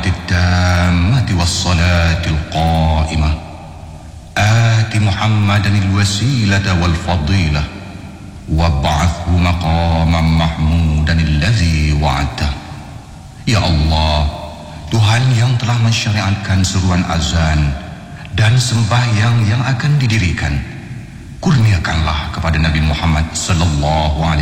التامة والصلاة القائمة آت محمدا الوسيلة والفضيلة وابعثه مقاما محمودا الذي وعدته. Ya Allah, Tuhan yang telah mensyariatkan seruan azan dan sembahyang yang akan didirikan, kurniakanlah kepada Nabi Muhammad sallallahu alaihi